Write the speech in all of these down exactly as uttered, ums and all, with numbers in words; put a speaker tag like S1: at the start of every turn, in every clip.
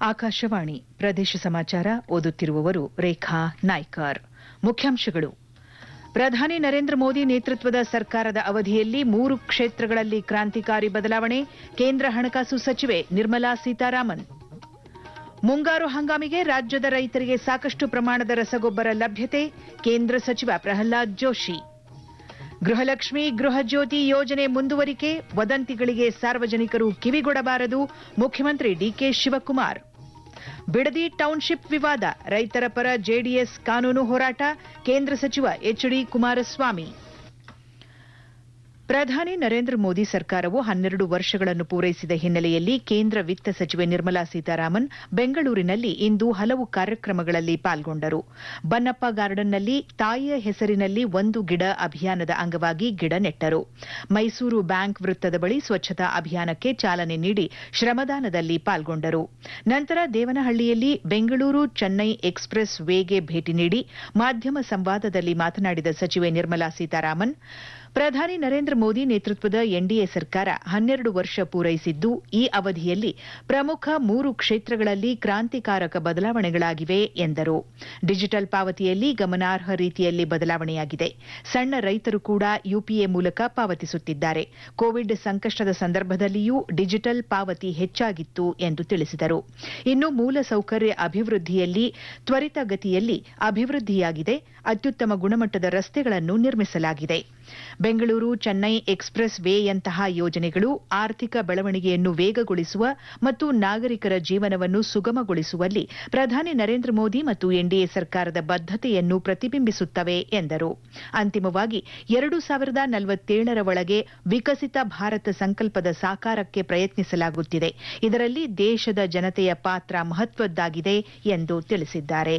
S1: ಆಕಾಶವಾಣಿ ಪ್ರದೇಶ ಸಮಾಚಾರ ಓದುತ್ತಿರುವವರು ರೇಖಾ ನಾಯ್ಕರ್. ಮುಖ್ಯಾಂಶಗಳು: ಪ್ರಧಾನಿ ನರೇಂದ್ರ ಮೋದಿ ನೇತೃತ್ವದ ಸರ್ಕಾರದ ಅವಧಿಯಲ್ಲಿ ಮೂರು ಕ್ಷೇತ್ರಗಳಲ್ಲಿ ಕ್ರಾಂತಿಕಾರಿ ಬದಲಾವಣೆ, ಕೇಂದ್ರ ಹಣಕಾಸು ಸಚಿವೆ ನಿರ್ಮಲಾ ಸೀತಾರಾಮನ್. ಮುಂಗಾರು ಹಂಗಾಮಿಗೆ ರಾಜ್ಯದ ರೈತರಿಗೆ ಸಾಕಷ್ಟು ಪ್ರಮಾಣದ ರಸಗೊಬ್ಬರ ಲಭ್ಯತೆ, ಕೇಂದ್ರ ಸಚಿವ ಪ್ರಹ್ಲಾದ್ ಜೋಶಿ. ಗೃಹಲಕ್ಷ್ಮಿ ಗೃಹಜ್ಯೋತಿ ಯೋಜನೆ ಮುಂದುವರಿಕೆ, ವದಂತಿಗಳಿಗೆ ಸಾರ್ವಜನಿಕರು ಕಿವಿಗೊಡಬಾರದು, ಮುಖ್ಯಮಂತ್ರಿ ಡಿಕೆ ಶಿವಕುಮಾರ್. ಬಿಡದಿ ಟೌನ್ಶಿಪ್ ವಿವಾದ, ರೈತರ ಪರ ಜೆಡಿಎಸ್ ಕಾನೂನು ಹೋರಾಟ, ಕೇಂದ್ರ ಸಚಿವ ಎಚ್ ಡಿ ಕುಮಾರಸ್ವಾಮಿ. ಪ್ರಧಾನಿ ನರೇಂದ್ರ ಮೋದಿ ಸರ್ಕಾರವು ಹನ್ನೆರಡು ವರ್ಷಗಳನ್ನು ಪೂರೈಸಿದ ಹಿನ್ನೆಲೆಯಲ್ಲಿ ಕೇಂದ್ರ ವಿತ್ತ ಸಚಿವೆ ನಿರ್ಮಲಾ ಸೀತಾರಾಮನ್ ಬೆಂಗಳೂರಿನಲ್ಲಿ ಇಂದು ಹಲವು ಕಾರ್ಯಕ್ರಮಗಳಲ್ಲಿ ಪಾಲ್ಗೊಂಡರು. ಬನ್ನಪ್ಪ ಗಾರ್ಡನ್ನಲ್ಲಿ ತಾಯಿಯ ಹೆಸರಿನಲ್ಲಿ ಒಂದು ಗಿಡ ಅಭಿಯಾನದ ಅಂಗವಾಗಿ ಗಿಡ ನೆಟ್ಟರು. ಮೈಸೂರು ಬ್ಯಾಂಕ್ ವೃತ್ತದ ಬಳಿ ಸ್ವಚ್ಛತಾ ಅಭಿಯಾನಕ್ಕೆ ಚಾಲನೆ ನೀಡಿ ಶ್ರಮದಾನದಲ್ಲಿ ಪಾಲ್ಗೊಂಡರು. ನಂತರ ದೇವನಹಳ್ಳಿಯಲ್ಲಿ ಬೆಂಗಳೂರು ಚೆನ್ನೈ ಎಕ್ಸ್ಪ್ರೆಸ್ ವೇಗೆ ಭೇಟಿ ನೀಡಿ ಮಾಧ್ಯಮ ಸಂವಾದದಲ್ಲಿ ಮಾತನಾಡಿದ ಸಚಿವೆ ನಿರ್ಮಲಾ ಸೀತಾರಾಮನ್, ಪ್ರಧಾನಿ ನರೇಂದ್ರ ಮೋದಿ ನೇತೃತ್ವದ ಎನ್ಡಿಎ ಸರ್ಕಾರ ಹನ್ನೆರಡು ವರ್ಷ ಪೂರೈಸಿದ್ದು, ಈ ಅವಧಿಯಲ್ಲಿ ಪ್ರಮುಖ ಮೂರು ಕ್ಷೇತ್ರಗಳಲ್ಲಿ ಕ್ರಾಂತಿಕಾರಕ ಬದಲಾವಣೆಗಳಾಗಿವೆ ಎಂದರು. ಡಿಜಿಟಲ್ ಪಾವತಿಯಲ್ಲಿ ಗಮನಾರ್ಹ ರೀತಿಯಲ್ಲಿ ಬದಲಾವಣೆಯಾಗಿದೆ. ಸಣ್ಣ ರೈತರು ಕೂಡ ಯುಪಿಎ ಮೂಲಕ ಪಾವತಿಸುತ್ತಿದ್ದಾರೆ. ಕೋವಿಡ್ ಸಂಕಷ್ಟದ ಸಂದರ್ಭದಲ್ಲಿಯೂ ಡಿಜಿಟಲ್ ಪಾವತಿ ಹೆಚ್ಚಾಗಿತ್ತು ಎಂದು ತಿಳಿಸಿದರು. ಇನ್ನು ಮೂಲಸೌಕರ್ಯ ಅಭಿವೃದ್ಧಿಯಲ್ಲಿ ತ್ವರಿತಗತಿಯಲ್ಲಿ ಅಭಿವೃದ್ಧಿಯಾಗಿದೆ. ಅತ್ಯುತ್ತಮ ಗುಣಮಟ್ಟದ ರಸ್ತೆಗಳನ್ನು ನಿರ್ಮಿಸಲಾಗಿದೆ. ಬೆಂಗಳೂರು ಚೆನ್ನೈ ಎಕ್ಸ್ಪ್ರೆಸ್ ವೇಯಂತಹ ಯೋಜನೆಗಳು ಆರ್ಥಿಕ ಬೆಳವಣಿಗೆಯನ್ನು ವೇಗಗೊಳಿಸುವ ಮತ್ತು ನಾಗರಿಕರ ಜೀವನವನ್ನು ಸುಗಮಗೊಳಿಸುವಲ್ಲಿ ಪ್ರಧಾನಿ ನರೇಂದ್ರ ಮೋದಿ ಮತ್ತು ಎನ್ಡಿಎ ಸರ್ಕಾರದ ಬದ್ಧತೆಯನ್ನು ಪ್ರತಿಬಿಂಬಿಸುತ್ತವೆ ಎಂದರು. ಅಂತಿಮವಾಗಿ ಎರಡು ಸಾವಿರದ ನಲವತ್ತೇಳರ ಒಳಗೆ ವಿಕಸಿತ ಭಾರತ ಸಂಕಲ್ಪದ ಸಾಕಾರಕ್ಕೆ ಪ್ರಯತ್ನಿಸಲಾಗುತ್ತಿದೆ. ಇದರಲ್ಲಿ ದೇಶದ ಜನತೆಯ ಪಾತ್ರ ಮಹತ್ವದ್ದಾಗಿದೆ ಎಂದು ತಿಳಿಸಿದ್ದಾರೆ.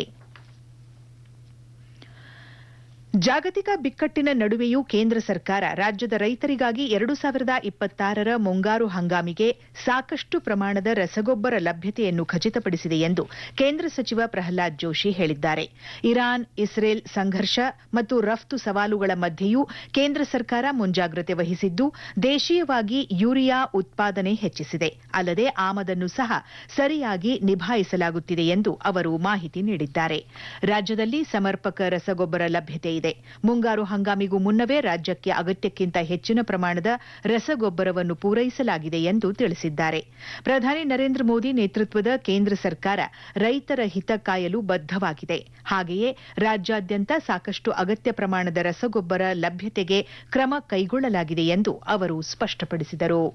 S1: ಜಾಗತಿಕ ಬಿಕ್ಕಟ್ಟಿನ ನಡುವೆಯೂ ಕೇಂದ್ರ ಸರ್ಕಾರ ರಾಜ್ಯದ ರೈತರಿಗಾಗಿ ಎರಡು ಸಾವಿರದ ಇಪ್ಪತ್ತಾರರ ಮುಂಗಾರು ಹಂಗಾಮಿಗೆ ಸಾಕಷ್ಟು ಪ್ರಮಾಣದ ರಸಗೊಬ್ಬರ ಲಭ್ಯತೆಯನ್ನು ಖಚಿತಪಡಿಸಿದೆ ಎಂದು ಕೇಂದ್ರ ಸಚಿವ ಪ್ರಹ್ಲಾದ್ ಜೋಶಿ ಹೇಳಿದ್ದಾರೆ. ಇರಾನ್ ಇಸ್ರೇಲ್ ಸಂಘರ್ಷ ಮತ್ತು ರಫ್ತು ಸವಾಲುಗಳ ಮಧ್ಯೆಯೂ ಕೇಂದ್ರ ಸರ್ಕಾರ ಮುಂಜಾಗ್ರತೆ ವಹಿಸಿದ್ದು, ದೇಶೀಯವಾಗಿ ಯೂರಿಯಾ ಉತ್ಪಾದನೆ ಹೆಚ್ಚಿಸಿದೆ. ಅಲ್ಲದೆ ಆಮದನ್ನು ಸಹ ಸರಿಯಾಗಿ ನಿಭಾಯಿಸಲಾಗುತ್ತಿದೆ ಎಂದು ಅವರು ಮಾಹಿತಿ ನೀಡಿದ್ದಾರೆ. ರಾಜ್ಯದಲ್ಲಿ ಸಮರ್ಪಕ ರಸಗೊಬ್ಬರ ಲಭ್ಯತೆ ಇದೆ. ಮುಂಗಾರು ಹಂಗಾಮಿಗೂ ಮುನ್ನವೇ ರಾಜ್ಯಕ್ಕೆ ಅಗತ್ಯಕ್ಕಿಂತ ಹೆಚ್ಚಿನ ಪ್ರಮಾಣದ ರಸಗೊಬ್ಬರವನ್ನು ಪೂರೈಸಲಾಗಿದೆ ಎಂದು ತಿಳಿಸಿದ್ದಾರೆ. ಪ್ರಧಾನಿ ನರೇಂದ್ರ ಮೋದಿ ನೇತೃತ್ವದ ಕೇಂದ್ರ ಸರ್ಕಾರ ರೈತರ ಹಿತ ಕಾಯಲು ಬದ್ಧವಾಗಿದೆ. ಹಾಗೆಯೇ ರಾಜ್ಯಾದ್ಯಂತ ಸಾಕಷ್ಟು ಅಗತ್ಯ ಪ್ರಮಾಣದ ರಸಗೊಬ್ಬರ ಲಭ್ಯತೆಗೆ ಕ್ರಮ ಕೈಗೊಳ್ಳಲಾಗಿದೆ ಎಂದು ಅವರು ಸ್ಪಷ್ಟಪಡಿಸಿದರು.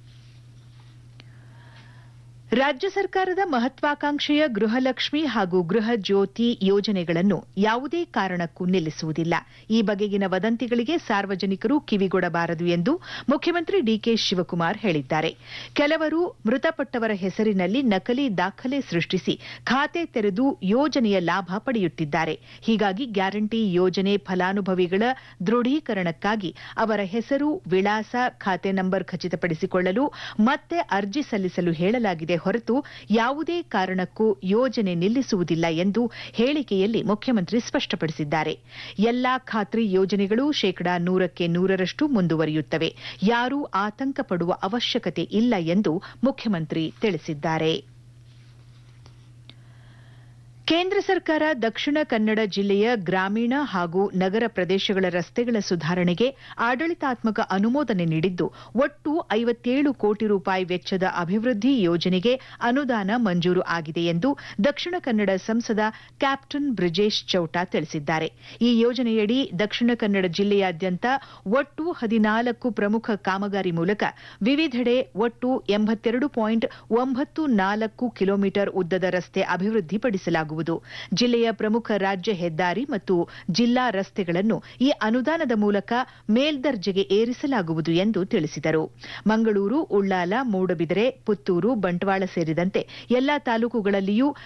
S1: ರಾಜ್ಯ ಸರ್ಕಾರದ ಮಹತ್ವಾಕಾಂಕ್ಷೆಯ ಗೃಹಲಕ್ಷ್ಮಿ ಹಾಗೂ ಗೃಹ ಜ್ಯೋತಿ ಯೋಜನೆಗಳನ್ನು ಯಾವುದೇ ಕಾರಣಕ್ಕೂ ನಿಲ್ಲಿಸುವುದಿಲ್ಲ. ಈ ಬಗೆಗಿನ ವದಂತಿಗಳಿಗೆ ಸಾರ್ವಜನಿಕರು ಕಿವಿಗೊಡಬಾರದು ಎಂದು ಮುಖ್ಯಮಂತ್ರಿ ಡಿಕೆ ಶಿವಕುಮಾರ್ ಹೇಳಿದ್ದಾರೆ. ಕೆಲವರು ಮೃತಪಟ್ಟವರ ಹೆಸರಿನಲ್ಲಿ ನಕಲಿ ದಾಖಲೆ ಸೃಷ್ಟಿಸಿ ಖಾತೆ ತೆರೆದು ಯೋಜನೆಯ ಲಾಭ ಪಡೆಯುತ್ತಿದ್ದಾರೆ. ಹೀಗಾಗಿ ಗ್ಯಾರಂಟಿ ಯೋಜನೆ ಫಲಾನುಭವಿಗಳ ದೃಢೀಕರಣಕ್ಕಾಗಿ ಅವರ ಹೆಸರು, ವಿಳಾಸ, ಖಾತೆ ನಂಬರ್ ಖಚಿತಪಡಿಸಿಕೊಳ್ಳಲು ಮತ್ತೆ ಅರ್ಜಿ ಸಲ್ಲಿಸಲು ಹೇಳಲಾಗಿದೆ ಹೊರತು ಯಾವುದೇ ಕಾರಣಕ್ಕೂ ಯೋಜನೆ ನಿಲ್ಲಿಸುವುದಿಲ್ಲ ಎಂದು ಹೇಳಿಕೆಯಲ್ಲಿ ಮುಖ್ಯಮಂತ್ರಿ ಸ್ಪಷ್ಟಪಡಿಸಿದ್ದಾರೆ. ಎಲ್ಲಾ ಖಾತ್ರಿ ಯೋಜನೆಗಳು ಶೇಕಡಾ ನೂರಕ್ಕೆ ನೂರರಷ್ಟು ಮುಂದುವರಿಯುತ್ತವೆ. ಯಾರೂ ಆತಂಕ ಪಡುವ ಅವಶ್ಯಕತೆ ಇಲ್ಲ ಎಂದು ಮುಖ್ಯಮಂತ್ರಿ ತಿಳಿಸಿದ್ದಾರೆ. ಕೇಂದ್ರ ಸರ್ಕಾರ ದಕ್ಷಿಣ ಕನ್ನಡ ಜಿಲ್ಲೆಯ ಗ್ರಾಮೀಣ ಹಾಗೂ ನಗರ ಪ್ರದೇಶಗಳ ರಸ್ತೆಗಳ ಸುಧಾರಣೆಗೆ ಆಡಳಿತಾತ್ಮಕ ಅನುಮೋದನೆ ನೀಡಿದ್ದು, ಒಟ್ಟು ಐವತ್ತೇಳು ಕೋಟಿ ರೂಪಾಯಿ ವೆಚ್ಚದ ಅಭಿವೃದ್ಧಿ ಯೋಜನೆಗೆ ಅನುದಾನ ಮಂಜೂರು ಆಗಿದೆ ಎಂದು ದಕ್ಷಿಣ ಕನ್ನಡ ಸಂಸದ ಕ್ಯಾಪ್ಟನ್ ಬ್ರಿಜೇಶ್ ಚೌಟ ತಿಳಿಸಿದ್ದಾರೆ. ಈ ಯೋಜನೆಯಡಿ ದಕ್ಷಿಣ ಕನ್ನಡ ಜಿಲ್ಲೆಯಾದ್ಯಂತ ಒಟ್ಟು ಹದಿನಾಲ್ಕು ಪ್ರಮುಖ ಕಾಮಗಾರಿ ಮೂಲಕ ವಿವಿಧೆಡೆ ಒಟ್ಟು ಎಂಬತ್ತೆರಡು ಪಾಯಿಂಟ್ ಒಂಬತ್ತು ನಾಲ್ಕು ಕಿಲೋಮೀಟರ್ ಉದ್ದದ ರಸ್ತೆ ಅಭಿವೃದ್ಧಿಪಡಿಸಲಾಗುವುದು. ಜಿಲ್ಲೆಯ ಪ್ರಮುಖ ರಾಜ್ಯ ಹೆದ್ದಾರಿ ಮತ್ತು ಜಿಲ್ಲಾ ರಸ್ತೆಗಳನ್ನು ಈ ಅನುದಾನದ ಮೂಲಕ ಮೇಲ್ದರ್ಜೆಗೆ ಏರಿಸಲಾಗುವುದು ಎಂದು ತಿಳಿಸಿದರು. ಮಂಗಳೂರು, ಉಳ್ಳಾಲ, ಮೂಡಬಿದರೆ, ಪುತ್ತೂರು, ಬಂಟ್ವಾಳ ಸೇರಿದಂತೆ ಎಲ್ಲಾ ತಾಲೂಕುಗಳಲ್ಲಿಯೂ